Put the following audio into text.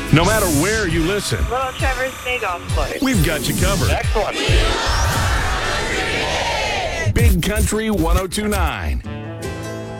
No matter where you listen, Little Trevor's Day Golf Course. we've got you covered. Excellent. Big Country 1029.